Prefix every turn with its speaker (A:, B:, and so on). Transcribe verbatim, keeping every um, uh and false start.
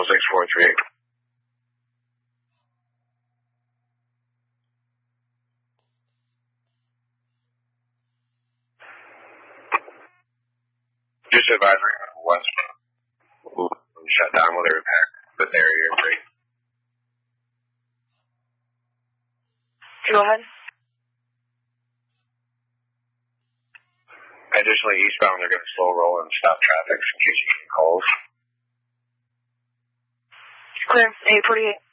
A: six four three eight. Just advisory west. Shut down with a repair. The barrier break.
B: Go ahead.
A: Additionally, eastbound, they're going to slow roll and stop traffic in case you get calls.
B: Clear. eight forty-eight.